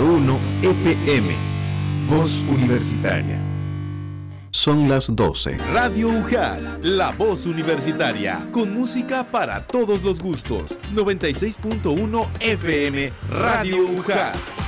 96.1 FM. Voz Universitaria. Son las 12. Radio UJAT, la voz universitaria, con música para todos los gustos. 96.1 FM, Radio UJAT.